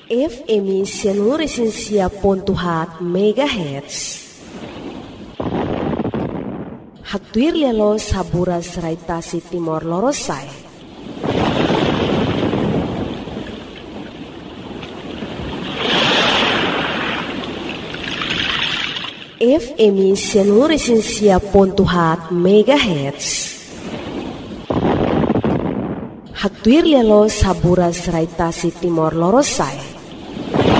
FM Sianuresensia.hat MHz. Hatuir lelo saburas raitasi Timor Lorosai. FM Sianuresensia.hat MHz. Hatuir lelo saburas raitasi Timor Lorosai.